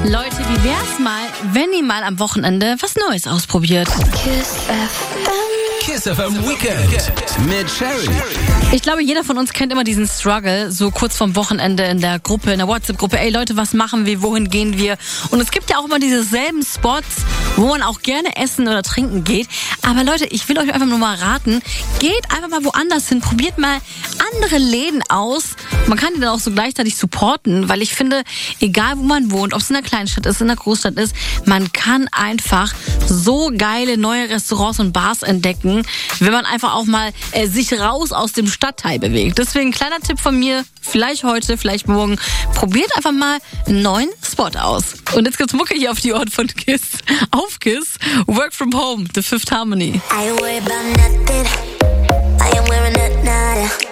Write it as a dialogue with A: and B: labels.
A: Leute, wie wär's mal, wenn ihr mal am Wochenende was Neues ausprobiert?
B: Kiss FM Weekend mit Sherry.
A: Ich glaube, jeder von uns kennt immer diesen Struggle, so kurz vorm Wochenende in der Gruppe, in der WhatsApp-Gruppe. Ey Leute, was machen wir, wohin gehen wir? Und es gibt ja auch immer diese selben Spots, wo man auch gerne essen oder trinken geht. Aber Leute, ich will euch einfach nur mal raten, geht einfach mal woanders hin, probiert mal andere Läden aus. Man kann die dann auch so gleichzeitig supporten, weil ich finde, egal wo man wohnt, ob es in einer Kleinstadt ist, in einer Großstadt ist, man kann einfach so geile neue Restaurants und Bars entdecken, wenn man einfach auch mal sich raus aus dem Stadtteil bewegt. Deswegen kleiner Tipp von mir, vielleicht heute, vielleicht morgen, probiert einfach mal einen neuen Spot aus. Und jetzt gibt's Mucke hier auf die Ohren von Kiss. Auf Kiss, Work From Home, The Fifth Harmony.
C: I ain't worried about nothing. I am wearing a nada.